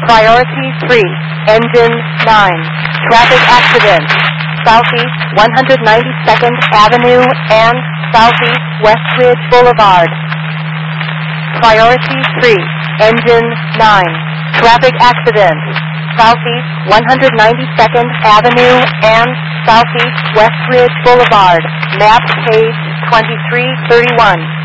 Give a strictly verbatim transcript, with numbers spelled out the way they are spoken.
Priority three, engine nine, traffic accident, southeast one hundred ninety-second Avenue and southeast Westridge Boulevard. Priority three, engine nine, traffic accident, southeast one hundred ninety-second Avenue and southeast Westridge Boulevard, map page twenty-three thirty-one.